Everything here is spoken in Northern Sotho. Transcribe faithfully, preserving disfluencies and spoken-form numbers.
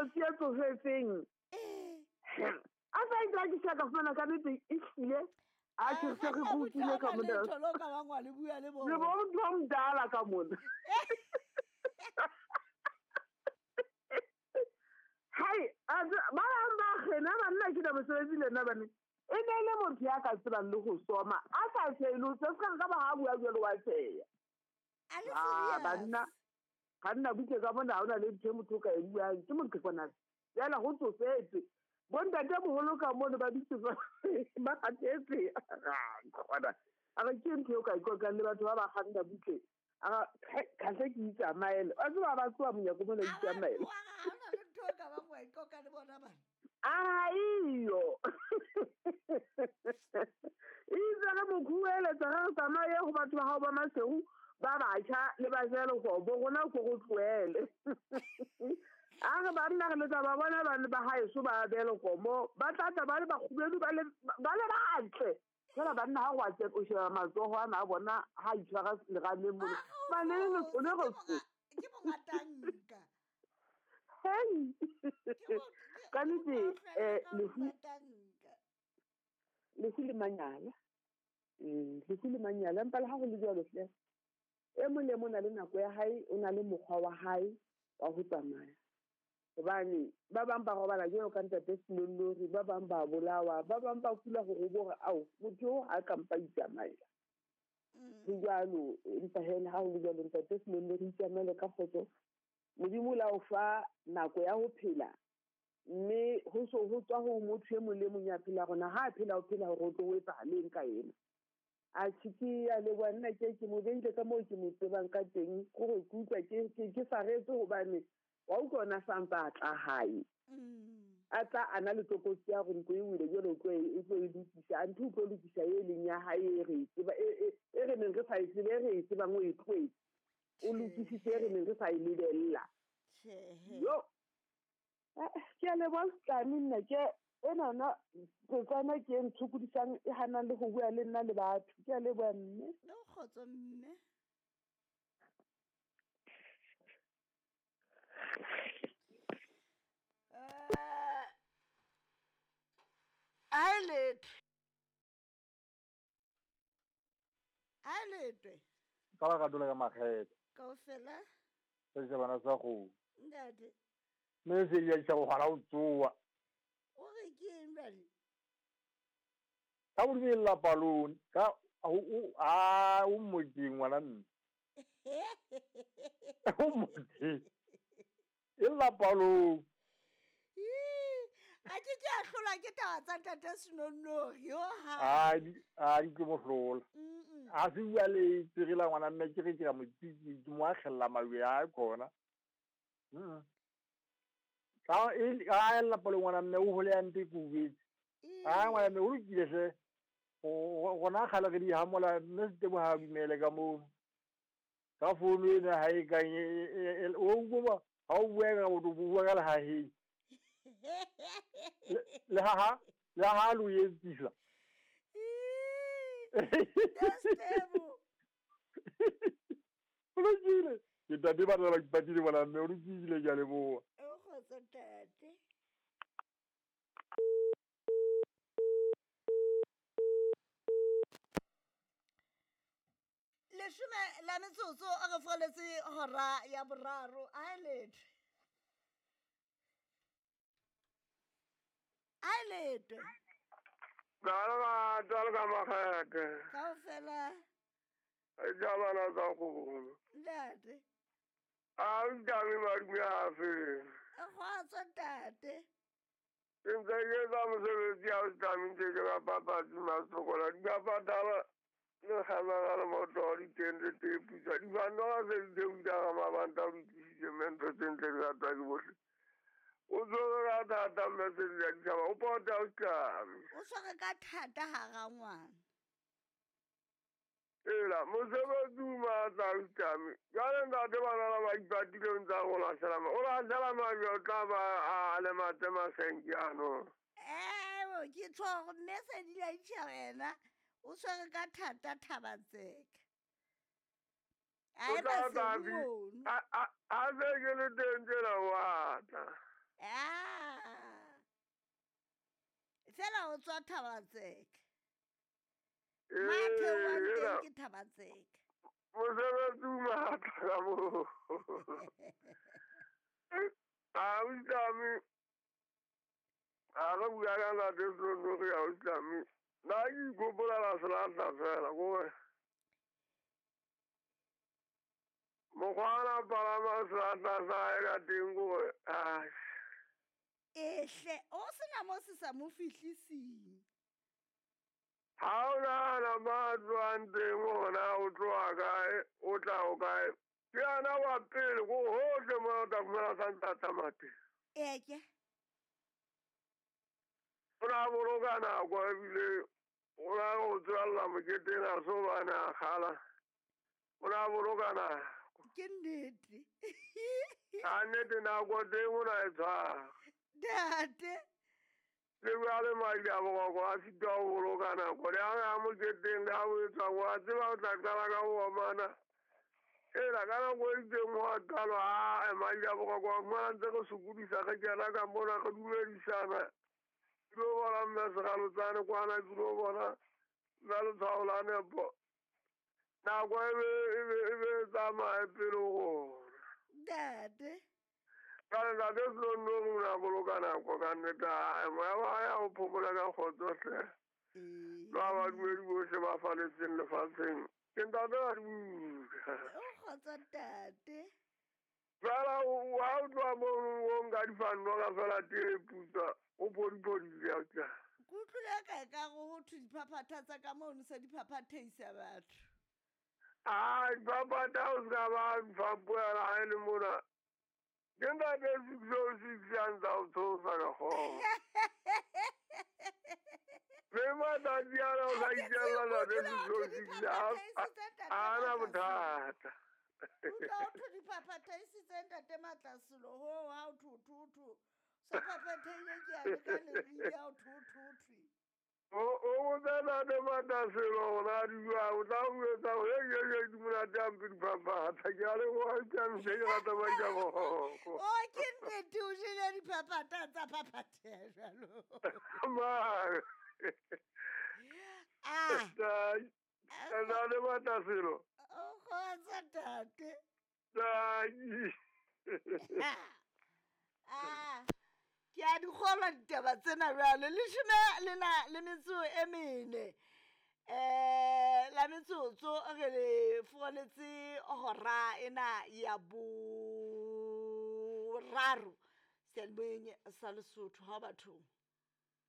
matsatsi a tsofetseng a sa e tla ke sa ka fana ka nnete e hlile a ke se re go tsile ka mona tholo ka bangwa le bua le le bo motho wa mdala ka mona hai a ba ba khena ba nna ke da mosebetsi le nna ba ne e ne le motho ya ka tsebang le go soma a sa tshelo se se ka ba ha bua jalo wa tseya ah banna ganna butse ka mona ona le ntse motho ka e bua ke motho kona ya la go tsofetse bonta ke boholo ka mona ba ditse ba gatetse khona a ga ke ntho ka iko ka le batho ba ba ganna butse a ka se ke itsa maele a tsa ba tswa mo ya go bona itsa maele ana le ntho ka ba go iko ka le bona bana aiyo iza ga mokhuele tsa ga tsamaye go batho ba ga ba maseu ba ba tša le ba jelo go bo gona go go tlwele a ga ba nna le tsa ba bona ba ba ha eso ba belo go mo ba tata ba le ba khubedu ba le ba le ba tle fela ba nna ga go tse o sheba matsogo a na bona ha itshwara le ga le mo ba le le go le go ke mo ngatanka hey kanite eh le le le manyala mm le le manyala mpa le ha go le jalo fela e mo le mo na le nako ya hae o na le mokgwa wa hae wa go tsamaya bane ba bang ba go bala jeno ka ntate Selolori ba bang ba bolawa ba bang ba kula go go boga ao motho a ka mpa itsamaya mm jalo mpa hela ha o le jalo ntate Selolori itsamela ka khotso modimo la o fa nako ya go phela mme go so go tswa go motho e mo le monya phela gona ha phela o phela go tlo wetsa leng ka yena a tshiki ya le bona ke ke mo bentle ka mo ke mo tsebang ka teng go go kutla ke ke sa retse go bane wa o kona sampa tla hae a tla ana le tokotsi ya go ntwe e wile jelo go e go e ditsisa a ntho go le ditsisa ye leng ya hae re tseba e re neng re sa itse le re tseba ngo e tlwe o lokisitse re neng re sa ile della yo ke le ba tsami nna ke ena na go tsana ke ntshukudisang e hana le go bua le nna le batho ke le bua mme no khotso mme eh ailet ailet ka ga dula ka makgethe ka ofela se se bana sa go ndade me se ya tsa go hala o tsoa o re ke mbali ka o di la balloon ka o a o mojing ngwana nne o mojing e la balloon a ke ke a hlola ke taba tsa tata Selolori yo ha a di a di ke mo hlola a se bua le tsirila ngwana nne ke re ke ga motiki ke mo a khella mawe a kona mm ka e a la balloon ngwana nne o hole ante ku betse a ngwana me o lokile se gona kgale re di hamola mme se bo ha dumele ka mo ka founu ene ha e ka o go ha o bua ka go bua ka le ha he le ha ha le ha lo ye tsisa Stable lo jile ke tadi ba la ba di bona me o jile ja le bo o go tsa tate le shome la metsotso a re foletse hora ya boraro ailet ailet Dala ba dala ka makgethe ka ofela e jaba na ka go ndade a ndami ba mi a fe a go tsa tate Inza ye za mo se di a ndami je ga papa di ma so ko la ga pa dala no ha na na mo do ri tende te pu sa di va no se de u da ma ba ta ri je men to tende ga ta go o zo ga ta ta me se di ga o po ta o ka o sware ka thata ha ga ngwana ela mo se ba du ma ta u ka mi ga le nda de ba na ba ba di le nda go la sala ma o la sala ma yo ta ba a le ma te ma sengiano eh ke tshware mme se di la itšhabela o sware ka thata Thabatseka a a a a ve ke le tende la wa ta a o tswa Thabatseke. Mathe wa teng ke Thabatseke. Mosebetsi o matla ka moo. Ah, Islami. Ah, ka bua ka ntate Sonto ya Islami. Na ke ikopola la selata fela kowe. Mokgwana palama selata sa e ka teng kowe. Ah. Ehle, o sena mo se sa mo fihlising. Ha o nahana ba tloang teng hona o tloha kae o tla o kae. Ke ana wa pele go hohle mo o tla fumana sa ntatama teng. Eke. O na boloka nako ebile o na go tswalla moketeng a so bane a kgala. O na boloka nako. Ke nnete. Ka nnete nako teng o na e tshwara. Ntate. Le bjale madi a bokoko a fita go boloka nako. Le a moketeng le a o etswa go a tseba o tla qala ka go omana. Ela ka nako e itseng go a qalo a madi a bokoko a fumana ntse go sokodisa ge kena ka mona go dumedisana. Ke lo bona mme segalotsane kwana ke lo bona nna letshwao la nepo. Nako e be tsamaye pele gona. Ntate. Ka ntate Sonto o na boloka nako ka nnete ae moya wa ya go phomola ka kgotso hle. Ba badumedi bohle ba faletseng lefatsheng. Ke ntate a dibuka. O kgotsa ntate. Fela ha o tloha moo o nka difanno ka fela tee e putswa o podipodile ya tla. Ke utlwile kae ka go go thwe diphaphatha tsa ka moo se diphaphatheisa batho. Ah, diphaphatha o se ka ba difapoela ha e le mona. Ke ntate six oh six ya ntsa o tshosa ka kgogo. Le matsatsi ana o sa itjella ntate six oh six ha ana bothata. O tla o thwe diphaphathaisitse ntate Matlaselo ho ha o thuthuthu. Sa phaphatheile ke a le ka leridi ya o thuthuthu. O botsa ntate Matlaselo gona di bua o tla o etsa o ye ye ye di monate ampe diphaphatha ke a le go a tšamisa ke rata ba ja bogoko. O ke nnete o jele diphaphatha tsa phaphatheya jalo. Mare. Ah. Ntate Matlaselo. O kgotsa ntate. Thank Ah. Ke a di kgolwa ditaba tsena jwale le shome lena le metso e mene. Eh la metsotso re le foletse hora ena ya boraro. Selbenye sa Lesotho ha batho.